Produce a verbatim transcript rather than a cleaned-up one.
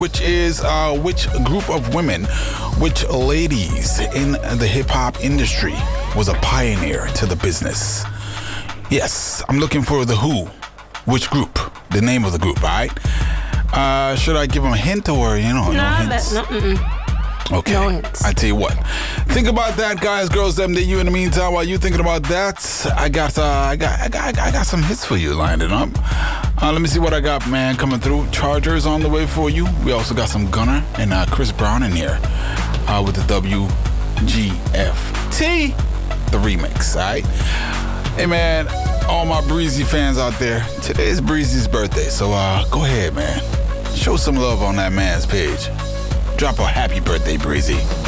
which is uh, which group of women, which ladies in the hip-hop industry was a pioneer to the business? Yes, I'm looking for the who. Which group? The name of the group, all right? Uh, should I give them a hint or, you know, no, no hints? That, no, mm-mm. Okay. No hints. I tell you what. Think about that, guys, girls, them, they, you. In the meantime, while you thinking about that, I got, uh, I got, I got, I got some hits for you lined up. Uh, let me see what I got, man, coming through. Chargers on the way for you. We also got some Gunner and uh, Chris Brown in here uh, with the W G F T, the remix. All right. Hey, man, all my Breezy fans out there. Today's Breezy's birthday, so uh, go ahead, man. Show some love on that man's page. Drop a happy birthday, Breezy.